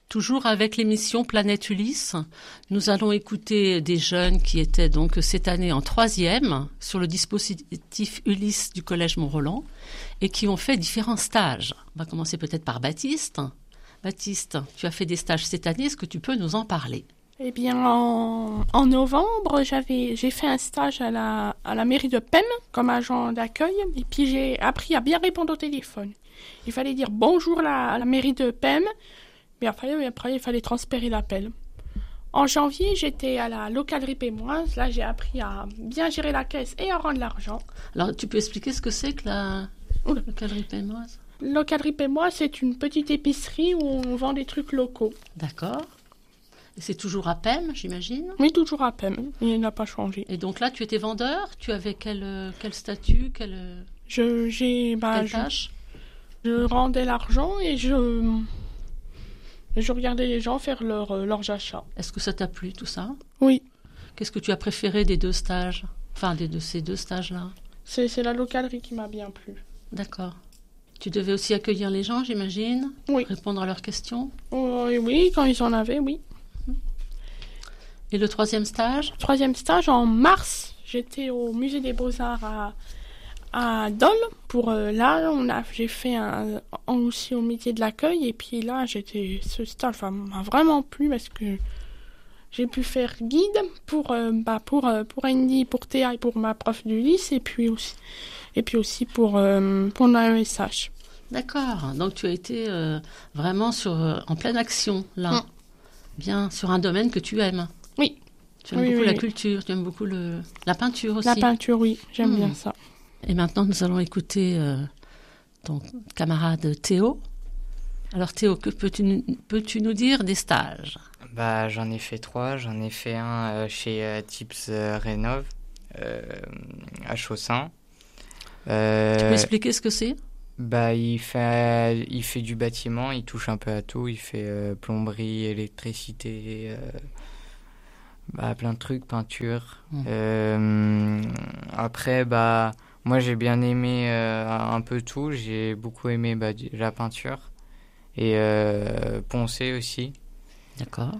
Toujours avec l'émission Planète Ulysse, nous allons écouter des jeunes qui étaient donc cette année en 3e sur le dispositif Ulysse du Collège Mont-Roland et qui ont fait différents stages. On va commencer peut-être par Baptiste. Baptiste, tu as fait des stages cette année, est-ce que tu peux nous en parler ? Eh bien, en novembre, j'ai fait un stage à la mairie de Pem comme agent d'accueil et puis j'ai appris à bien répondre au téléphone. Il fallait dire bonjour à la mairie de Pem. Mais après, il fallait transférer l'appel. En janvier, j'étais à la localerie pémoise. Là, j'ai appris à bien gérer la caisse et à rendre l'argent. Alors, tu peux expliquer ce que c'est que la localerie pémoise ? Localerie pémoise, c'est une petite épicerie où on vend des trucs locaux. D'accord. Et c'est toujours à Pem, j'imagine ? Oui, toujours à Pem. Il n'a pas changé. Et donc là, tu étais vendeur ? Tu avais quel statut ? Quelle tâche ? Je rendais l'argent et je regardais les gens faire leurs achats. Est-ce que ça t'a plu, tout ça ? Oui. Qu'est-ce que tu as préféré des deux stages ? Enfin, de ces deux stages-là ? C'est la localerie qui m'a bien plu. D'accord. Tu devais aussi accueillir les gens, j'imagine ? Oui. Répondre à leurs questions ? Oui, quand ils en avaient, oui. Et le 3e stage ? 3e stage, en mars, j'étais au musée des Beaux-Arts à Dole. J'ai fait aussi au métier de l'accueil. Et puis là, ce stage m'a vraiment plu parce que j'ai pu faire guide pour Andy, pour Théa et pour ma prof du lycée. Et puis aussi pour l'AESH. D'accord. Donc tu as été vraiment en pleine action, là. Bien, sur un domaine que tu aimes. Oui. Tu aimes beaucoup la culture, tu aimes beaucoup la peinture aussi. La peinture, oui. J'aime bien ça. Et maintenant, nous allons écouter ton camarade Théo. Alors Théo, que peux-tu nous dire des stages ? J'en ai fait 3. J'en ai fait un chez Tips Rénov à Chaussin. Tu peux expliquer ce que c'est ? Il fait du bâtiment, il touche un peu à tout. Il fait plomberie, électricité, plein de trucs, peinture. Après, moi, j'ai bien aimé un peu tout. J'ai beaucoup aimé la peinture et poncer aussi. D'accord.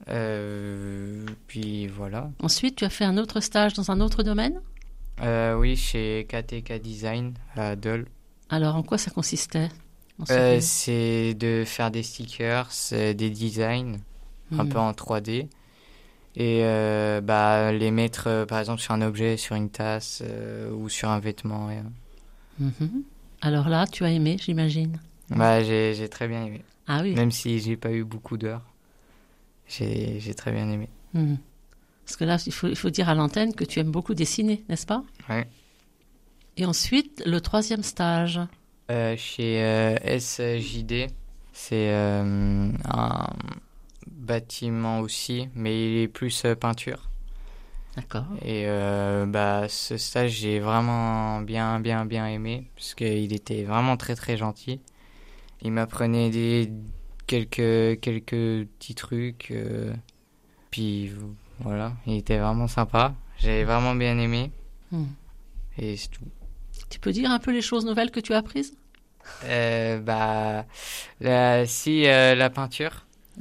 Puis voilà. Ensuite, tu as fait un autre stage dans un autre domaine ? Oui, chez KTK Design à Dole. Alors, en quoi ça consistait ? C'est de faire des stickers, des designs, un peu en 3D. Et les mettre, par exemple, sur un objet, sur une tasse ou sur un vêtement. Alors là, tu as aimé, j'imagine ? J'ai très bien aimé. Ah oui. Même si j'ai pas eu beaucoup d'heures, j'ai très bien aimé. Parce que là, il faut dire à l'antenne que tu aimes beaucoup dessiner, n'est-ce pas ? Oui. Et ensuite, le 3e stage ? Chez SJD, c'est un bâtiment aussi, mais il est plus peinture. D'accord. Et ce stage, j'ai vraiment bien aimé, parce qu'il était vraiment très très gentil. Il m'apprenait quelques petits trucs, puis voilà, il était vraiment sympa. J'ai vraiment bien aimé, et c'est tout. Tu peux dire un peu les choses nouvelles que tu as apprises ? La peinture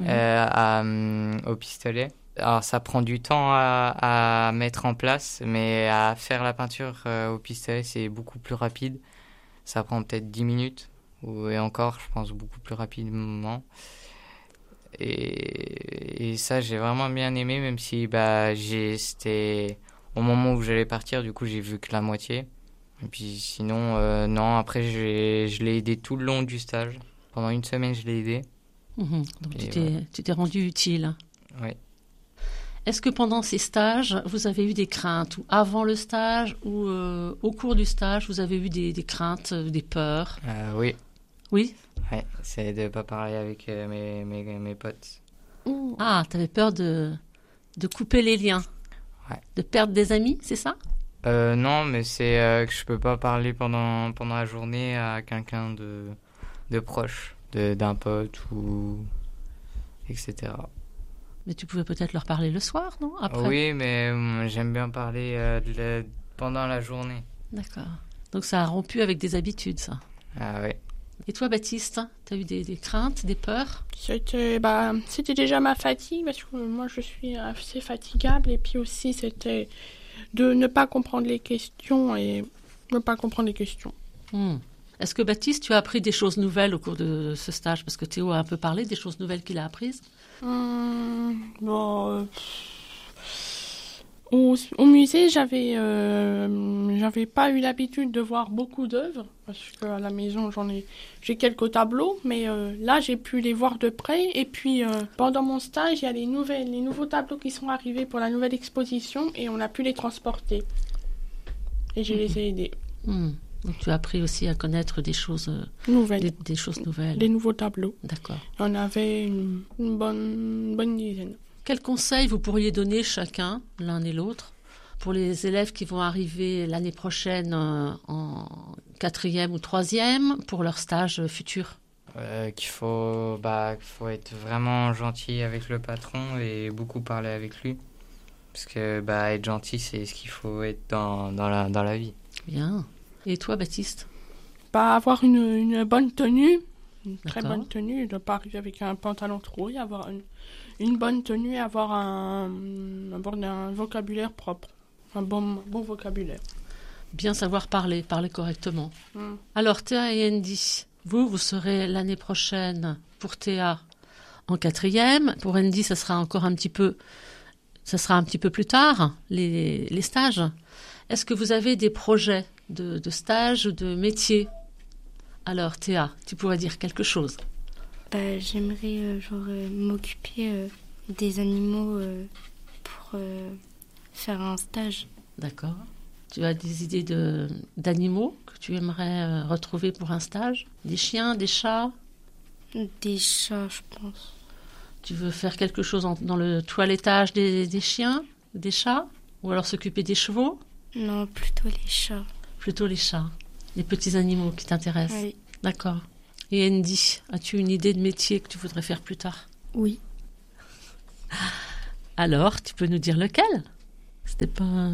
au pistolet. Alors ça prend du temps à mettre en place, mais à faire la peinture au pistolet, c'est beaucoup plus rapide. Ça prend peut-être 10 minutes, et encore, je pense, beaucoup plus rapidement. Et ça, j'ai vraiment bien aimé, même si c'était au moment où j'allais partir, du coup, j'ai vu que la moitié. Et puis sinon, non, après, je l'ai aidé tout le long du stage. Pendant une semaine, je l'ai aidé. Donc tu t'es rendu utile. Oui. Est-ce que pendant ces stages, vous avez eu des craintes, ou avant le stage, ou au cours du stage, vous avez eu des craintes, des peurs ? Oui. Oui ? Ouais, c'est de ne pas parler avec mes potes. Ah, tu avais peur de couper les liens, de perdre des amis, c'est ça ? Non, mais c'est que je peux pas parler pendant la journée à quelqu'un de proche, d'un pote ou etc. Mais tu pouvais peut-être leur parler le soir, non ? Après ? Oui, mais j'aime bien parler pendant la journée. D'accord. Donc ça a rompu avec des habitudes, ça ? Ah oui. Et toi, Baptiste, tu as eu des craintes, des peurs? C'était déjà ma fatigue, parce que moi je suis assez fatigable, et puis aussi c'était de ne pas comprendre les questions et ne pas comprendre les questions. Est-ce que Baptiste, tu as appris des choses nouvelles au cours de ce stage? Parce que Théo a un peu parlé des choses nouvelles qu'il a apprises. Au musée, j'avais pas eu l'habitude de voir beaucoup d'œuvres, parce qu'à la maison, j'ai quelques tableaux, mais là, j'ai pu les voir de près. Et puis, pendant mon stage, il y a les nouveaux tableaux qui sont arrivés pour la nouvelle exposition, et on a pu les transporter. Et je les ai aidés. Donc, tu as appris aussi à connaître des choses nouvelles. Des choses nouvelles. Des nouveaux tableaux. D'accord. On avait une bonne dizaine. Quels conseils vous pourriez donner chacun, l'un et l'autre, pour les élèves qui vont arriver l'année prochaine en 4e ou 3e pour leur stage futur? Qu'il faut être vraiment gentil avec le patron et beaucoup parler avec lui. Parce que être gentil, c'est ce qu'il faut être dans la vie. Bien. Et toi, Baptiste? Avoir une bonne tenue, une très D'accord. bonne tenue, ne pas arriver avec un pantalon trop haut, avoir une bonne tenue, avoir un vocabulaire propre, un bon vocabulaire. Bien savoir parler correctement. Alors, Théa et Andy, vous serez l'année prochaine pour Théa en 4e. Pour Andy, ça sera un petit peu plus tard, les stages. Est-ce que vous avez des projets de stage ou de métier? Alors, Théa, tu pourrais dire quelque chose? J'aimerais m'occuper des animaux pour faire un stage. D'accord. Tu as des idées d'animaux que tu aimerais retrouver pour un stage? Des chiens, des chats? Des chats, je pense. Tu veux faire quelque chose dans le toilettage des chiens, des chats? Ou alors s'occuper des chevaux? Non, plutôt les chats. Plutôt les chats, les petits animaux qui t'intéressent. Oui. D'accord. Et Andy, as-tu une idée de métier que tu voudrais faire plus tard? Oui. Alors, tu peux nous dire lequel? C'était pas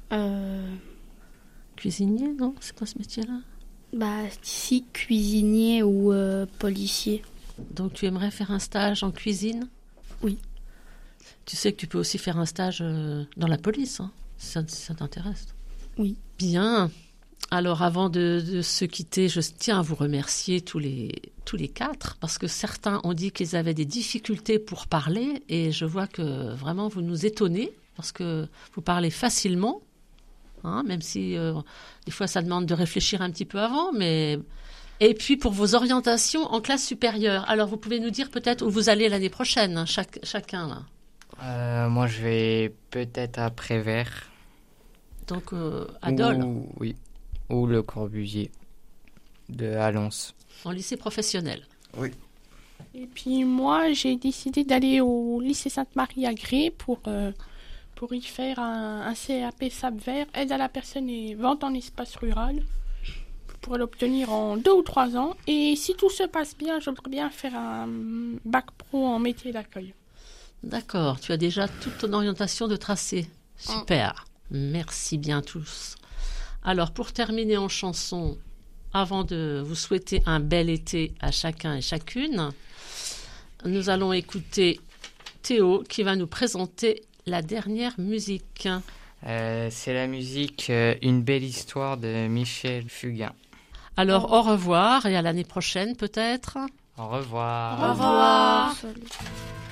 cuisinier, non? C'est quoi ce métier-là? Si, cuisinier ou policier. Donc, tu aimerais faire un stage en cuisine? Oui. Tu sais que tu peux aussi faire un stage dans la police, hein, si ça t'intéresse. Oui. Bien. Alors, avant de se quitter, je tiens à vous remercier tous les 4, parce que certains ont dit qu'ils avaient des difficultés pour parler, et je vois que vraiment vous nous étonnez, parce que vous parlez facilement, hein, même si des fois ça demande de réfléchir un petit peu avant, mais... Et puis pour vos orientations en classe supérieure, alors vous pouvez nous dire peut-être où vous allez l'année prochaine, hein, chacun là. Moi, je vais peut-être à Prévert. Donc à Dole. Oui. Ou le Corbusier de Alons. En lycée professionnel. Oui. Et puis moi, j'ai décidé d'aller au lycée Sainte-Marie à Gré pour y faire un CAP SAP Vert, aide à la personne et vente en espace rural. Pour l'obtenir en 2 ou 3 ans. Et si tout se passe bien, j'aimerais bien faire un bac pro en métier d'accueil. D'accord, tu as déjà toute ton orientation de tracé. Super. Merci bien tous. Alors, pour terminer en chanson, avant de vous souhaiter un bel été à chacun et chacune, nous allons écouter Théo qui va nous présenter la dernière musique. C'est la musique Une belle histoire de Michel Fugain. Alors, au revoir et à l'année prochaine peut-être. Au revoir. Au revoir. Salut.